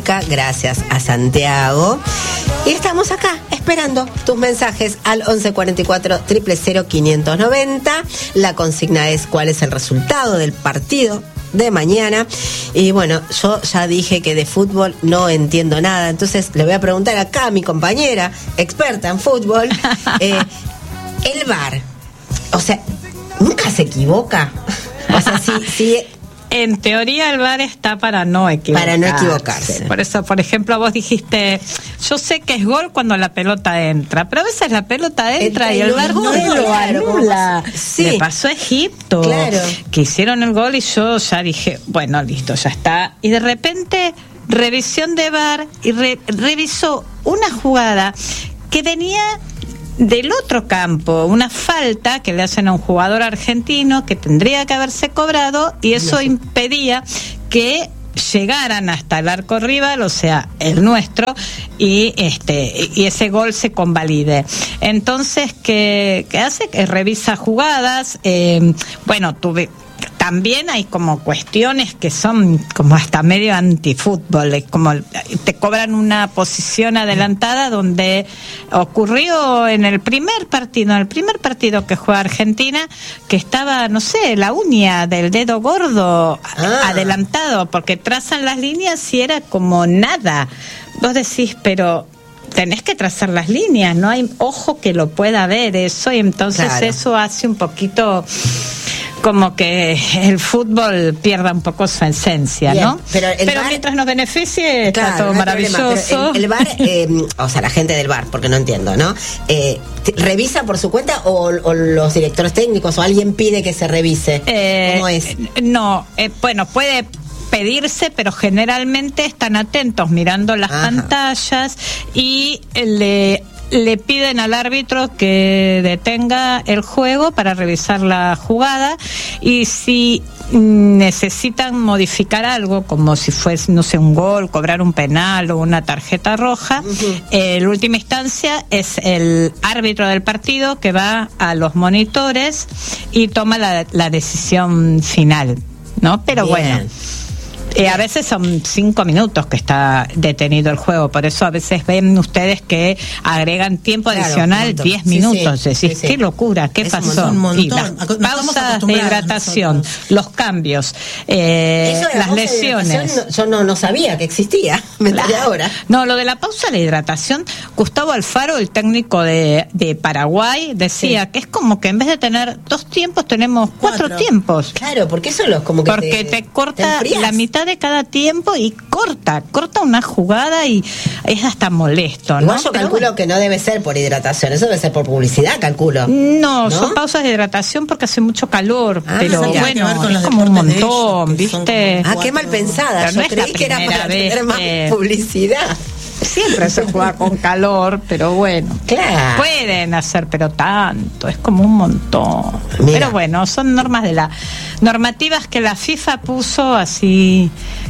Gracias a Santiago. Y estamos acá esperando tus mensajes al 1144 000 590. La consigna es cuál es el resultado del partido de mañana. Y bueno, yo ya dije que de fútbol no entiendo nada, entonces le voy a preguntar acá a mi compañera experta en fútbol. El VAR, o sea, nunca se equivoca. O sea, sí. En teoría el VAR está para no equivocarse. Por eso, por ejemplo, vos dijiste, yo sé que es gol cuando la pelota entra, pero a veces la pelota entra y el VAR no lo anula. Sí. Le pasó a Egipto, que hicieron el gol y yo ya dije, bueno, listo, ya está. Y de repente, revisión de VAR y revisó una jugada que venía del otro campo, una falta que le hacen a un jugador argentino que tendría que haberse cobrado, y eso impedía que llegaran hasta el arco rival, o sea, el nuestro, y ese gol se convalide. Entonces, ¿qué hace? Que revisa jugadas. También hay como cuestiones que son como hasta medio antifútbol, es como te cobran una posición adelantada donde ocurrió en el primer partido que juega Argentina, que estaba, no sé, la uña del dedo gordo adelantado, porque trazan las líneas y era como nada. Vos decís, pero tenés que trazar las líneas, no hay ojo que lo pueda ver eso, y entonces eso hace un poquito como que el fútbol pierda un poco su esencia. Bien, ¿no? Pero VAR, mientras nos beneficie, está todo maravilloso. El VAR, o sea, la gente del VAR, porque no entiendo, ¿no? ¿Revisa por su cuenta o los directores técnicos o alguien pide que se revise? ¿Cómo es? No, bueno, puede pedirse, pero generalmente están atentos mirando las pantallas y le piden al árbitro que detenga el juego para revisar la jugada, y si necesitan modificar algo, como si fuese, no sé, un gol, cobrar un penal o una tarjeta roja, en última instancia es el árbitro del partido que va a los monitores y toma la decisión final, ¿no? Pero bueno, a veces son 5 minutos que está detenido el juego, por eso a veces ven ustedes que agregan tiempo adicional, 10 minutos. Decís, qué locura, qué pasó. Un montón. Y las pausas de hidratación, los cambios, las lesiones. Yo no sabía que existía, me enteré ahora. No, lo de la pausa de hidratación, Gustavo Alfaro, el técnico de Paraguay, decía que es como que en vez de tener 2 tiempos, tenemos 4 tiempos. Claro, porque eso es como que porque te corta la mitad de cada tiempo y corta una jugada y es hasta molesto, ¿no? Igual yo calculo que no debe ser por hidratación, eso debe ser por publicidad, calculo. No, son pausas de hidratación porque hace mucho calor, pero bueno, es como un montón, ¿viste? Qué mal pensada, yo creí que era para tener más publicidad. Siempre se juega con calor, pero bueno, pueden hacer, pero tanto, es como un montón. Mira. Pero bueno, son normativas que la FIFA puso así,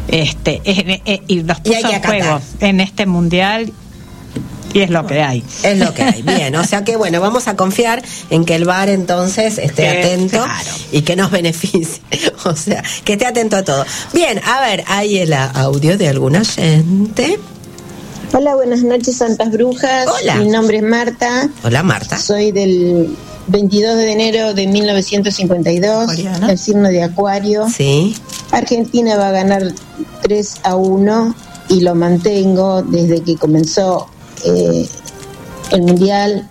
y los puso en juego en este mundial. Y es lo que hay. Es lo que hay. Bien, o sea que bueno, vamos a confiar en que el VAR entonces esté atento y que nos beneficie. O sea, que esté atento a todo. Bien, a ver, hay el audio de alguna gente. Hola, buenas noches, Santas Brujas. Hola. Mi nombre es Marta. Hola, Marta. Soy del 22 de enero de 1952, el signo de Acuario. Sí. Argentina va a ganar 3-1 y lo mantengo desde que comenzó el Mundial.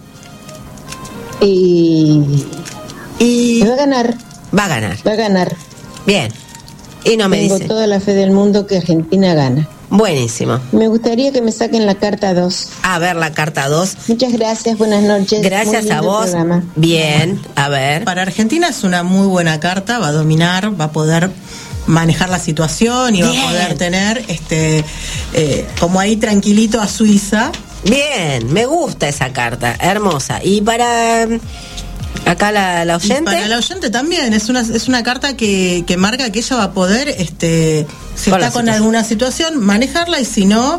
Y va a ganar. Va a ganar. Va a ganar. Bien. Y no me Tengo dice. toda la fe del mundo que Argentina gana. Buenísimo. Me gustaría que me saquen la carta 2. A ver, la carta 2. Muchas gracias, buenas noches. Gracias a vos. Programa. Bien, a ver. Para Argentina es una muy buena carta, va a dominar, va a poder manejar la situación y va a poder tener como ahí tranquilito a Suiza. Bien, me gusta esa carta, hermosa. Y para acá la oyente. Y para la oyente también, es una carta que marca que ella va a poder, si está con alguna situación, manejarla, y si no,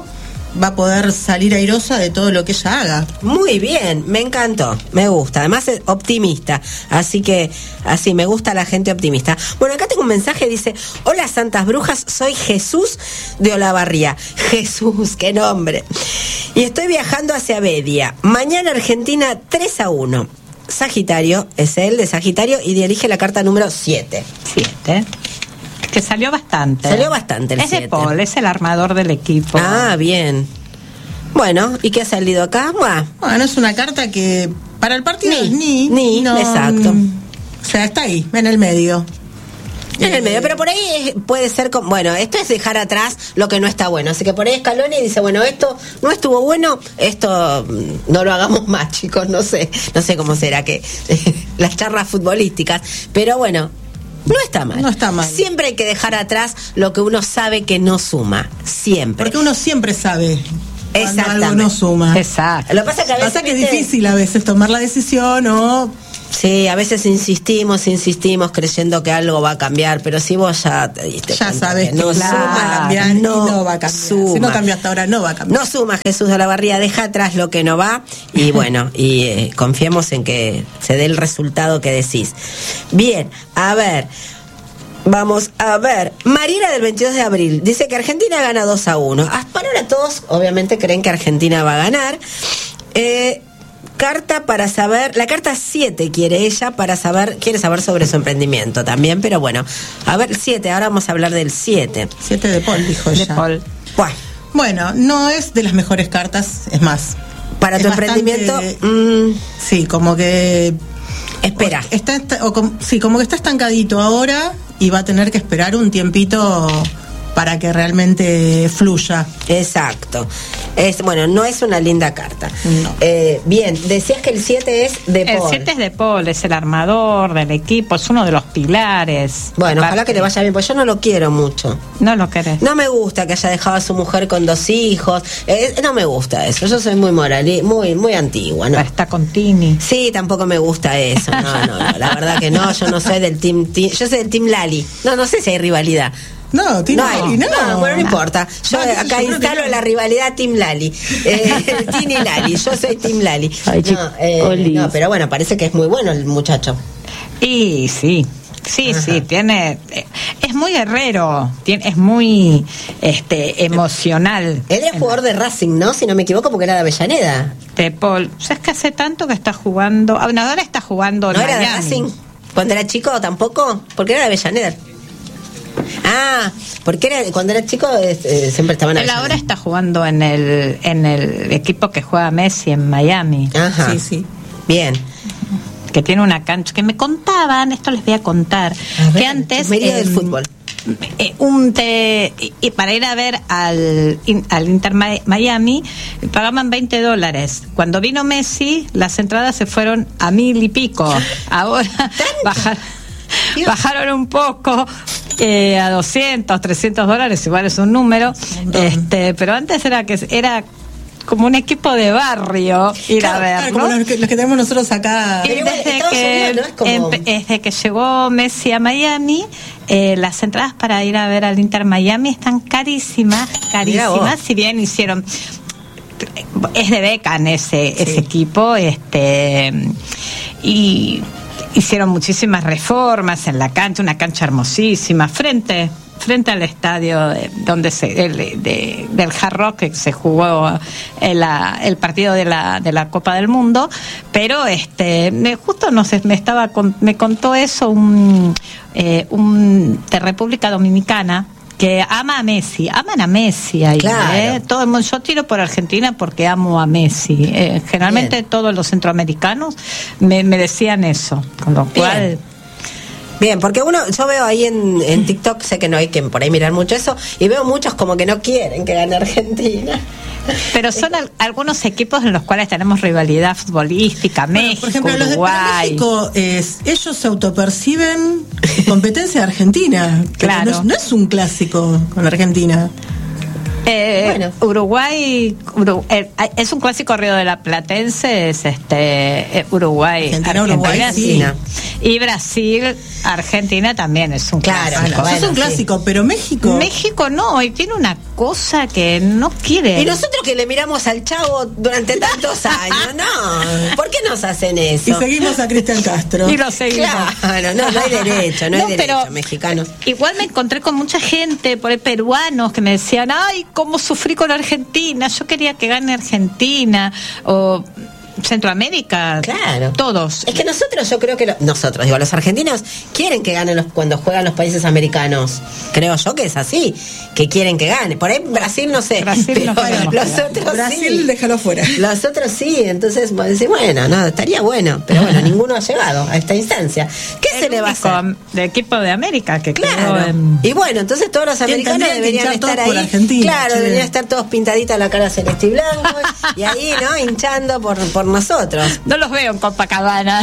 va a poder salir airosa de todo lo que ella haga. Muy bien, me encantó, me gusta. Además es optimista, así que así me gusta la gente optimista. Bueno, acá tengo un mensaje, dice: hola santas brujas, soy Jesús de Olavarría. Jesús, qué nombre. Y estoy viajando hacia Bedia. Mañana Argentina 3-1. Sagitario, es él de Sagitario, y elige la carta número 7. 7. Que salió bastante. Salió bastante el 7. Es de Paul, es el armador del equipo. Ah, bien. Bueno, ¿y qué ha salido acá? Bueno, es una carta que para el partido no, exacto. O sea, está ahí, en el medio. En el medio, pero por ahí puede ser como, bueno, esto es dejar atrás lo que no está bueno. Así que por ahí Scaloni dice, bueno, esto no estuvo bueno, esto no lo hagamos más, chicos, no sé cómo será que las charlas futbolísticas, pero bueno, no está mal. No está mal. Siempre hay que dejar atrás lo que uno sabe que no suma. Siempre. Porque uno siempre sabe cuando algo no suma. Exacto. Lo que pasa que es difícil a veces tomar la decisión o... Sí, a veces insistimos creyendo que algo va a cambiar, pero si vos ya te diste ya sabes que no suma cambiar, no va a cambiar. Suma. Si no cambia hasta ahora, no va a cambiar. No suma, Jesús de Olavarría, deja atrás lo que no va y bueno, y confiemos en que se dé el resultado que decís. Bien, a ver, vamos a ver. Marina del 22 de abril dice que Argentina gana 2-1. Para ahora todos obviamente creen que Argentina va a ganar. Carta para saber, la carta 7 quiere saber sobre su emprendimiento también, pero bueno, a ver, 7, ahora vamos a hablar del 7. 7 de Paul, dijo ella. De Paul. Bueno, no es de las mejores cartas, es más. Para tu emprendimiento, sí, como que... Espera. Como que está estancadito ahora y va a tener que esperar un tiempito para que realmente fluya. Exacto. Bueno, no es una linda carta. No. Bien, decías que el 7 es de Paul. El 7 es de Paul, es el armador del equipo, es uno de los pilares. Bueno, ojalá que le vaya bien, porque yo no lo quiero mucho. No lo querés. No me gusta que haya dejado a su mujer con 2 hijos. No me gusta eso. Yo soy muy moral, muy antigua, ¿no? Está con Tini. Sí, tampoco me gusta eso. No, la verdad que no. Yo no soy del team. Yo soy del team Lali. No sé si hay rivalidad. No, Team Lali, no. Bueno, no importa. Yo acá instalo la rivalidad Team Lali. Tini Lali, yo soy Team Lali. No, pero bueno, parece que es muy bueno el muchacho. Y sí, tiene, es muy guerrero, es muy emocional. Él es jugador de Racing, ¿no? Si no me equivoco, porque era de Avellaneda. De Paul. O sea, es que hace tanto que está jugando. Ahora está jugando. ¿No era de Racing? ¿Cuando era chico tampoco? Porque era de Avellaneda. Porque cuando era chico siempre estaban él ahora está jugando en el equipo que juega Messi en Miami. Ajá. Sí. Bien. Que tiene una cancha que me contaban, esto les voy a contar, que antes del fútbol. Y para ir a ver al Inter Miami pagaban $20. Cuando vino Messi las entradas se fueron a 1,000 y pico. Ahora bajaron un poco a $200, $300, igual es un número, pero antes era como un equipo de barrio ir a ver, como los que tenemos nosotros acá. Y desde que llegó Messi a Miami, las entradas para ir a ver al Inter Miami están carísimas, si bien hicieron, es de Beckham ese equipo, y hicieron muchísimas reformas en la cancha, una cancha hermosísima, frente al estadio del Hard Rock que se jugó el partido de la Copa del Mundo, pero justo me contó eso un de República Dominicana que aman a Messi ahí, claro. Todo el mundo, yo tiro por Argentina porque amo a Messi. Generalmente bien. Todos los centroamericanos me decían eso, con lo cual. Bien, porque yo veo ahí en TikTok, sé que no hay que por ahí mirar mucho eso, y veo muchos como que no quieren que gane Argentina. Pero son algunos equipos en los cuales tenemos rivalidad futbolística, México, por ejemplo, Uruguay. Los de México, ellos se autoperciben competencia de Argentina. Claro. No es un clásico con Argentina. Bueno. Uruguay es un clásico Río de la Platense, es Uruguay, Argentina, Uruguay, sí. Y Brasil, Argentina también es un clásico. Es un clásico, pero México no, y tiene cosa que no quieren. Y nosotros que le miramos al Chavo durante tantos años, no. ¿Por qué nos hacen eso? Y seguimos a Cristian Castro. Y lo seguimos. Claro, no hay derecho, no hay derecho, mexicanos. Igual me encontré con mucha gente, por ahí peruanos, que me decían, ay, cómo sufrí con Argentina, yo quería que gane Argentina, o Centroamérica, claro, todos. Es que yo creo que los argentinos quieren que ganen cuando juegan los países americanos. Creo yo que es así, que quieren que gane. Por ahí Brasil no sé, pero los otros Brasil sí. Déjalo fuera. Los otros sí, entonces bueno, no, estaría bueno, pero bueno, ninguno ha llegado a esta instancia. ¿Qué se le va a hacer? De equipo de América que claro. Y bueno, entonces todos los americanos deberían estar ahí. Claro, deberían estar todos pintaditas la cara celeste y blanco y ahí, ¿no? Hinchando por nosotros. No los veo en Copacabana.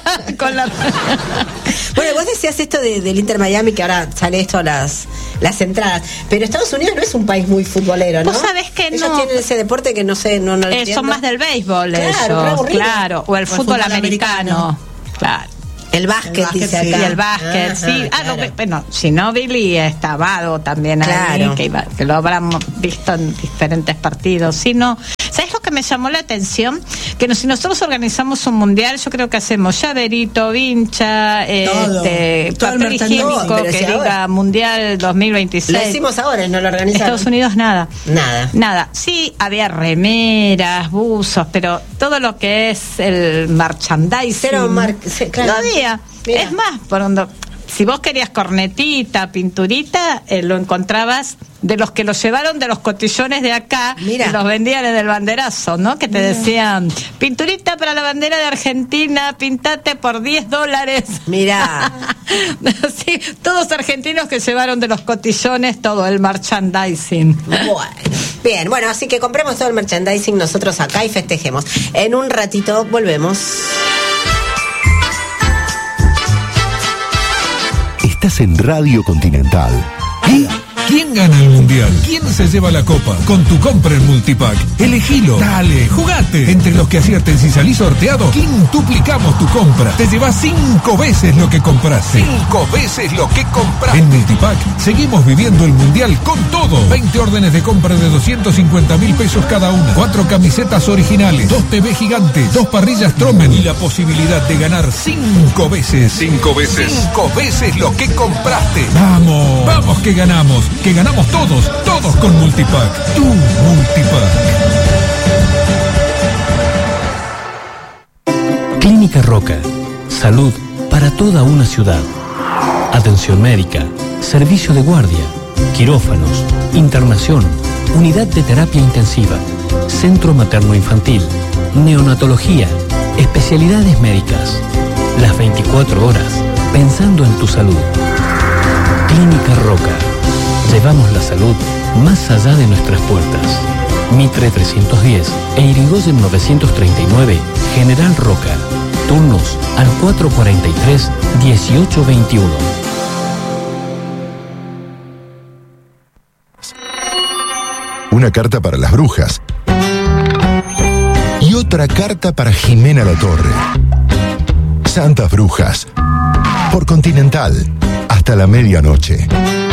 Bueno, vos decías esto del Inter Miami, que ahora sale esto las entradas, pero Estados Unidos no es un país muy futbolero, ¿no? Vos sabés que ellos tienen ese deporte que no sé, no son más del béisbol, claro, o el fútbol americano. Claro. El básquet, dice acá. Sí, el básquet, sí. Claro. Bueno, si no, Billy está Vado también ahí, que lo habrán visto en diferentes partidos. Si no, ¿sabes lo que me llamó la atención? Que si nosotros organizamos un mundial, yo creo que hacemos llaverito, vincha, papel higiénico, que diga Mundial 2026. Lo hicimos ahora, no lo organizamos. Estados Unidos nada. Nada. Sí, había remeras, buzos, pero todo lo que es el merchandising. Claro. No había. Mira. Es más, si vos querías cornetita, pinturita, lo encontrabas de los que los llevaron de los cotillones de acá. Mira. Y los vendían en el banderazo, ¿no? Que te decían, pinturita para la bandera de Argentina, pintate por $10. Mirá. Sí, todos argentinos que llevaron de los cotillones todo el merchandising. Bueno, así que compremos todo el merchandising nosotros acá y festejemos. En un ratito volvemos. Estás en Radio Continental. ¿Quién gana el mundial? ¿Quién se lleva la copa? Con tu compra en Multipack. Elegilo. Dale, jugate. Entre los que acierten si salís sorteado, quintuplicamos tu compra. Te llevas 5 veces lo que compraste. 5 veces lo que compraste. En Multipack seguimos viviendo el mundial con todo. 20 órdenes de compra de 250.000 pesos cada una. 4 camisetas originales. 2 TV gigantes. 2 parrillas Tromen. Y la posibilidad de ganar 5 veces. 5 veces. 5 veces lo que compraste. Vamos. Vamos que ganamos. Que ganamos todos con Multipack. Tu Multipack. Clínica Roca. Salud para toda una ciudad. Atención médica, servicio de guardia, quirófanos, internación, unidad de terapia intensiva, centro materno-infantil, neonatología, especialidades médicas. Las 24 horas pensando en tu salud. Clínica Roca. Llevamos la salud más allá de nuestras puertas. Mitre 310 e Irigoyen 939, General Roca. Turnos al 443-1821. Una carta para las brujas. Y otra carta para Jimena Latorre. Santas Brujas. Por Continental. Hasta la medianoche.